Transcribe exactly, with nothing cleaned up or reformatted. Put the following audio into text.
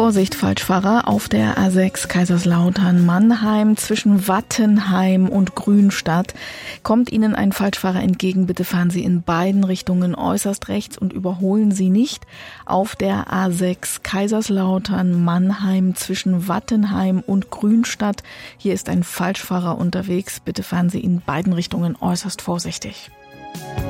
Vorsicht, Falschfahrer, auf der A sechs Kaiserslautern-Mannheim zwischen Wattenheim und Grünstadt kommt Ihnen ein Falschfahrer entgegen. Bitte fahren Sie in beiden Richtungen äußerst rechts und überholen Sie nicht. Auf der A sechs Kaiserslautern-Mannheim zwischen Wattenheim und Grünstadt. Hier ist ein Falschfahrer unterwegs. Bitte fahren Sie in beiden Richtungen äußerst vorsichtig.